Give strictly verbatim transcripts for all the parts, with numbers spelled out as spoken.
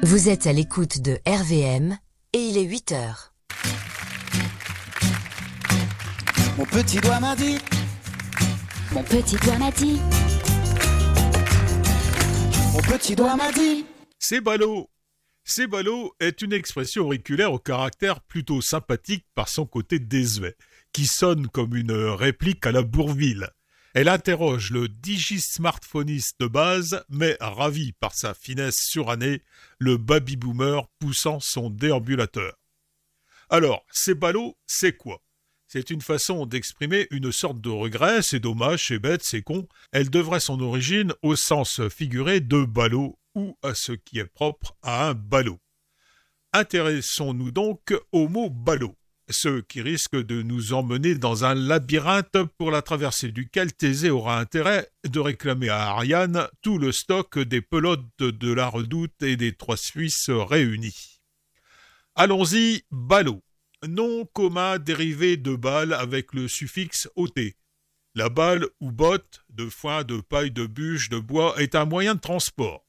Vous êtes à l'écoute de R V M et il est huit heures. Mon petit doigt m'a dit. Mon petit doigt m'a dit. Mon petit doigt m'a dit. C'est ballot. C'est ballot est une expression auriculaire au caractère plutôt sympathique par son côté désuet, qui sonne comme une réplique à la Bourvil. Elle interroge le digi-smartphoniste de base, mais ravi par sa finesse surannée, le baby-boomer poussant son déambulateur. Alors, c'est ballot, c'est quoi ? C'est une façon d'exprimer une sorte de regret, c'est dommage, c'est bête, c'est con. Elle devrait son origine au sens figuré de ballot ou à ce qui est propre à un ballot. Intéressons-nous donc au mot ballot, ce qui risque de nous emmener dans un labyrinthe pour la traversée duquel Thésée aura intérêt de réclamer à Ariane tout le stock des pelotes de la Redoute et des Trois Suisses réunis. Allons-y, ballot. Nom commun dérivé de balle avec le suffixe ot. La balle ou botte, de foin, de paille, de bûche, de bois, est un moyen de transport.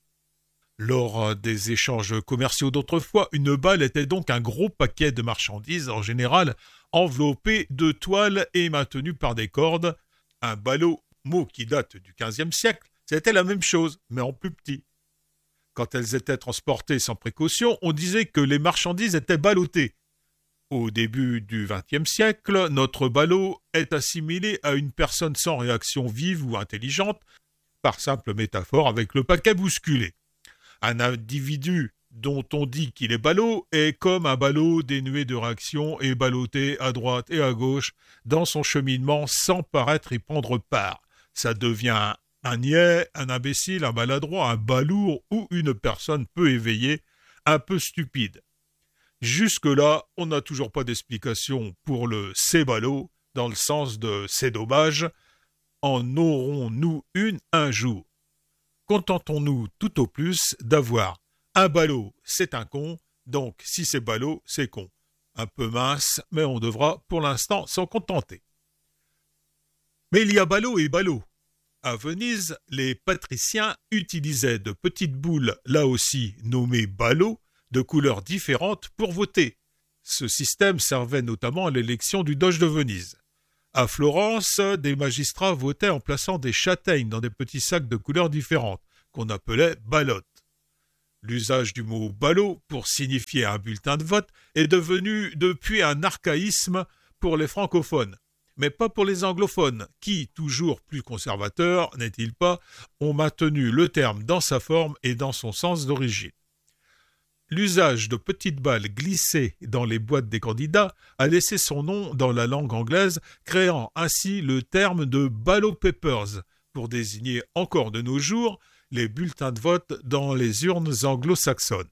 Lors des échanges commerciaux d'autrefois, une balle était donc un gros paquet de marchandises, en général enveloppé de toile et maintenu par des cordes. Un ballot, mot qui date du quinzième siècle, c'était la même chose, mais en plus petit. Quand elles étaient transportées sans précaution, on disait que les marchandises étaient ballottées. Au début du vingtième siècle, notre ballot est assimilé à une personne sans réaction vive ou intelligente, par simple métaphore avec le paquet bousculé. Un individu dont on dit qu'il est ballot est comme un ballot dénué de réaction et ballotté à droite et à gauche dans son cheminement sans paraître y prendre part. Ça devient un niais, un imbécile, un maladroit, un balourd ou une personne peu éveillée, un peu stupide. Jusque-là, on n'a toujours pas d'explication pour le « c'est ballot » dans le sens de « c'est dommage ». En aurons-nous une un jour ? Contentons-nous tout au plus d'avoir un ballot, c'est un con, donc si c'est ballot, c'est con. Un peu mince, mais on devra pour l'instant s'en contenter. Mais il y a ballot et ballot. À Venise, les patriciens utilisaient de petites boules, là aussi nommées ballots, de couleurs différentes pour voter. Ce système servait notamment à l'élection du doge de Venise. À Florence, des magistrats votaient en plaçant des châtaignes dans des petits sacs de couleurs différentes, qu'on appelait ballottes. L'usage du mot ballot pour signifier un bulletin de vote est devenu depuis un archaïsme pour les francophones, mais pas pour les anglophones, qui, toujours plus conservateurs, n'est-il pas, ont maintenu le terme dans sa forme et dans son sens d'origine. L'usage de petites balles glissées dans les boîtes des candidats a laissé son nom dans la langue anglaise, créant ainsi le terme de ballot papers pour désigner encore de nos jours les bulletins de vote dans les urnes anglo-saxonnes.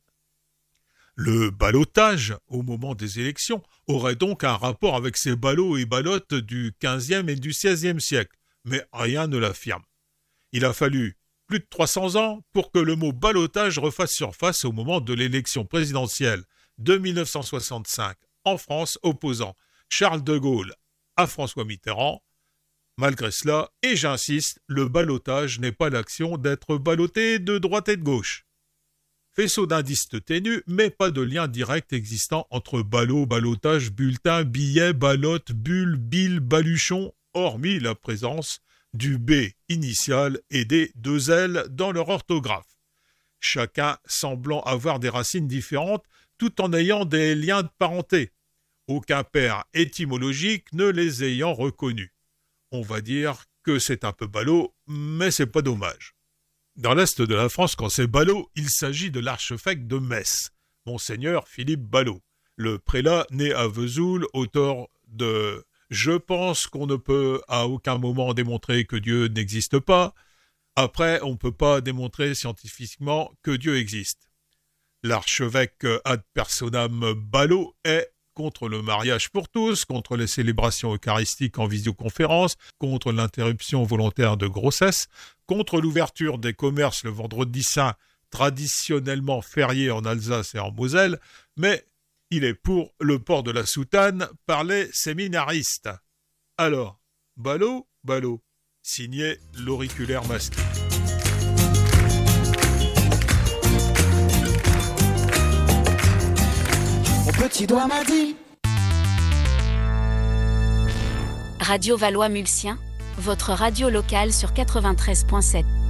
Le ballottage, au moment des élections, aurait donc un rapport avec ces ballots et ballottes du quinzième et du seizième siècle, mais rien ne l'affirme. Il a fallu plus de trois cents ans pour que le mot ballottage refasse surface au moment de l'élection présidentielle de dix-neuf cent soixante-cinq en France opposant Charles de Gaulle à François Mitterrand. Malgré cela, et j'insiste, le ballottage n'est pas l'action d'être ballotté de droite et de gauche. Faisceau d'indices ténus, mais pas de lien direct existant entre ballot, ballottage, bulletin, billet, ballotte, bulle, bille, baluchon, hormis la présence du B initial et des deux L dans leur orthographe. Chacun semblant avoir des racines différentes tout en ayant des liens de parenté. Aucun père étymologique ne les ayant reconnus. On va dire que c'est un peu ballot, mais c'est pas dommage. Dans l'est de la France, quand c'est ballot, il s'agit de l'archevêque de Metz, Monseigneur Philippe Ballot, le prélat né à Vesoul, auteur de « Je pense qu'on ne peut à aucun moment démontrer que Dieu n'existe pas ». Après, on ne peut pas démontrer scientifiquement que Dieu existe. L'archevêque ad personam Ballot est contre le mariage pour tous, contre les célébrations eucharistiques en visioconférence, contre l'interruption volontaire de grossesse, contre l'ouverture des commerces le vendredi saint, traditionnellement férié en Alsace et en Moselle, mais il est pour le port de la soutane par les séminaristes. Alors, Ballot, Ballot, signé l'auriculaire masqué. petit doigt m'a dit. Radio Valois-Mulsien, votre radio locale sur quatre-vingt-treize point sept.